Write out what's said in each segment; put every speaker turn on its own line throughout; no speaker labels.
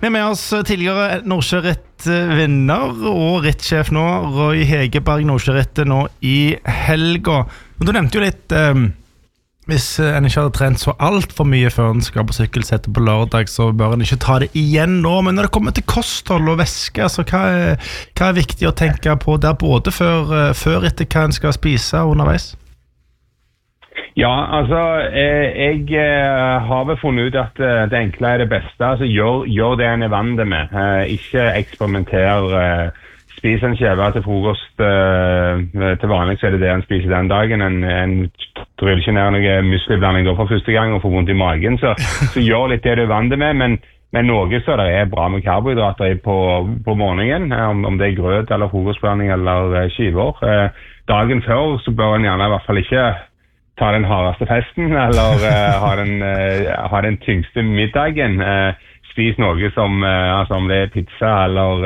Vi med oss tidligere Nordsjøritt-vinner og rittsjef nå, Roy Hegerberg, Nordsjørittet nå i helga. Du nevnte jo litt, hvis en ikke hadde trent så alt for mye før en skal på sykkelsettet på lørdag, så bør en ikke ta det igjen nå. Men når det kommer til kosthold og væske, altså, hva er viktig å tenke på der, både før etter hva en skal spise underveis?
Ja, altså, jeg har vel funnet ut at det enkle er det beste. Altså, gjør det en vant med. Ikke eksperimenter. Spis en skjeve til frokost. Til vanlig så er det det en spiser den dagen. En driver ikke ned noe muskelblanding da for første gang og får vondt i magen. Så gjør litt det du er vant med, men noe så det er bra med karbohydrater på morgenen. Om det er grøt eller frokostblanding eller skiver. Dagen før så bør en gjerne i hvert fall ikke ta den hardeste festen, eller ha den tyngste middagen. Spis noe som om det er pizza, eller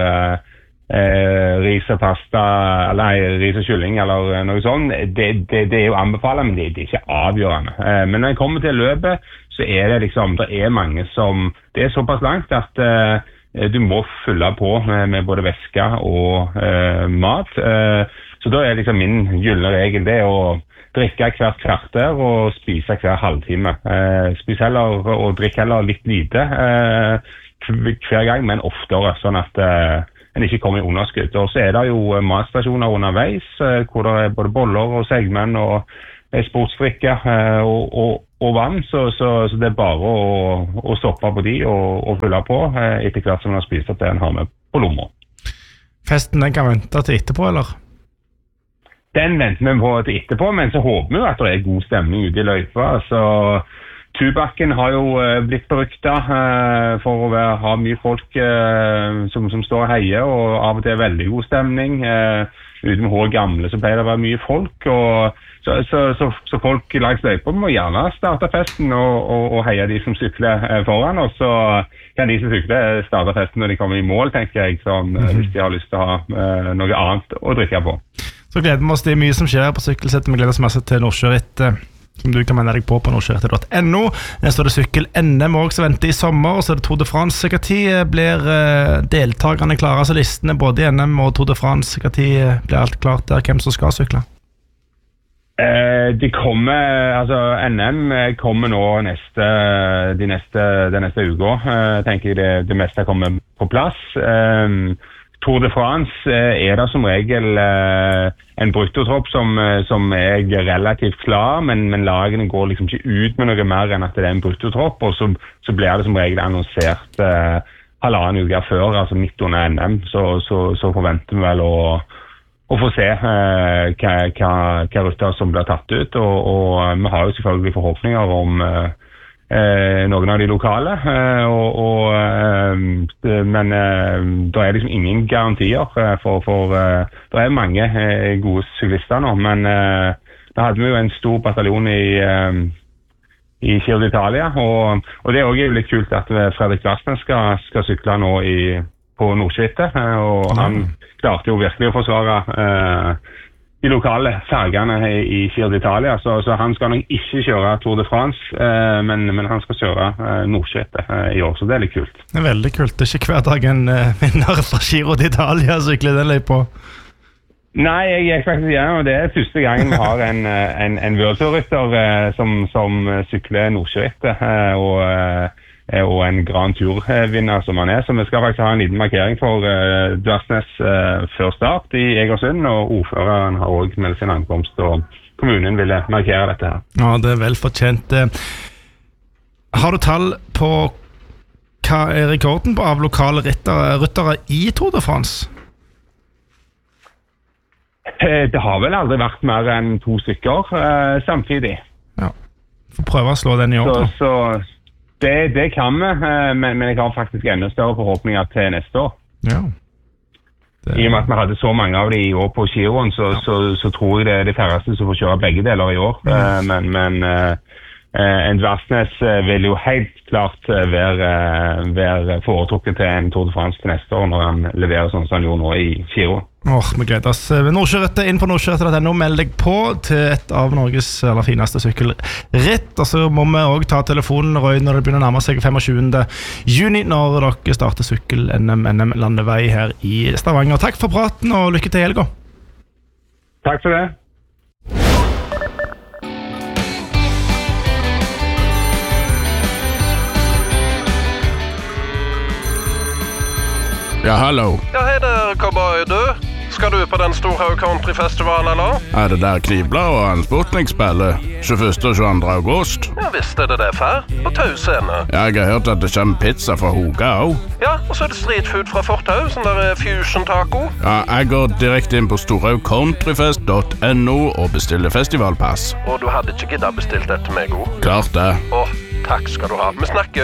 ris og pasta, eller ris og kylling, eller noe sånt. Det er jo anbefalt, men det er ikke avgjørende. Men når jeg kommer til løpet, så er det liksom, det er mange som, det er såpass langt at du må fylle på med både væske og mat. Så da er liksom min gyllene regel det å drikke hvert kvarter og spise hver halvtime. Spis heller og drikk heller litt lite hver gang, men oftere, sånn at en ikke kommer i underskudd. Og så er det jo matstasjoner underveis, hvor det er både boller og segmenn og sportsdrikke og vann, så det er bare å stoppe på de og fylle på etter hvert som en har spist at det en har med på lomma.
Festen den kan vente til etterpå, eller?
Den venter vi på til etterpå, men så håper vi jo at det er god stemning ute i løypa. Så Tubakken har jo blitt beryktet for å ha mye folk som står og heier, og av og til veldig god stemning. Uten med hår gamle så pleier det å være mye folk, og så folk langs løypa må gjerne starte festen og heie de som sykler foran, og så kan de som sykler starte festen når de kommer i mål, tenker jeg, sånn, hvis de har lyst til å ha noe annet å drikke på.
Så gleder vi oss, det er mye som skjer på sykkelsettet. Vi gleder oss masse til Nordsjøritt, som du kan melde deg på nordsjøritt.no. Så er det sykkel-NM også, som venter i sommer, og så er det Tour de France. Hva tid blir deltakerne klare, altså listene både i NM og Tour de France? Hva tid blir alt klart der, hvem som skal sykle?
Det kommer, altså NM kommer nå den neste uka. Jeg tenker det meste kommer på plass. Tour de France er det som regel en bruttotropp som er relativt klar, men lagene går liksom ikke ut med noe mer enn at det er en bruttotropp, og så blir det som regel annonsert halvannen uke før, altså midt under NM, så forventer vi vel å få se hva rutter som blir tatt ut, og vi har jo selvfølgelig forhåpninger om noen av de lokale, men det er liksom ingen garantier, for det er mange gode syklister nå, men da hadde vi jo en stor bataljon i Giro d'Italia, og det er også litt kult at Fredrik Vassnes skal sykle nå på Nordsjørittet, og han klarte jo virkelig å forsvare de lokale fergene i Giro d'Italia, så han skal nok ikke kjøre Tour de France, men han skal kjøre Nordsjørittet i år, så det er litt kult.
Det er veldig kult, det er ikke hver dag en vinner fra Giro d'Italia sykler den løypa på.
Nei, jeg faktisk gjennom det er første gangen vi har en World-rytter som sykler Nordsjørittet, og en Grand Tour-vinner som han er, så vi skal faktisk ha en liten markering for Dvarsnes før start i Egersund, og ordføreren har også meldt sin ankomst, og kommunen ville markere dette her.
Ja, det er vel fortjent. Har du tall på hva er rekorden på av lokale ryttere i Tour de France?
Det har vel aldri vært mer enn 2 stykker samtidig. Ja,
får prøve å slå den i år.
Det kan vi, men jeg har faktisk enda større forhåpninger til neste år.
Ja.
I og med at vi hadde så mange av de i år på Giroen, så tror jeg det er de færreste som får kjøre begge deler i år. Men Dversnes vil jo helt klart være foretrukket til en Tour de France til neste år når han leverer sånn som han gjorde nå i 4 år.
Vi gleder oss. Nordsjørittet, inn på nordsjørittet.no, meld deg på til et av Norges aller fineste sykkelritt. Og så må vi også ta telefonen, Roy, når det begynner å nærme seg 25. juni, når dere starter sykkel-NM landevei her i Stavanger. Takk for praten, og lykke til i helga.
Takk for det.
Ja, hallo.
Ja, hei der, cowboy, du. Skal du på den Storhaug Countryfestival, eller?
Er det der Knivblad og han Sputnik spiller 21. og 22. august?
Ja, visst er det fær. På Tau scene.
Jeg har hørt at det kommer pizza fra Hoga også.
Ja, og så er det street food fra Fortau, sånn der fusion taco.
Ja, jeg går direkte inn på storhaugcountryfest.no og bestiller festivalpass.
Og du hadde ikke giddet bestilt etter meg, god?
Klart det.
Takk skal du ha. Vi snakker.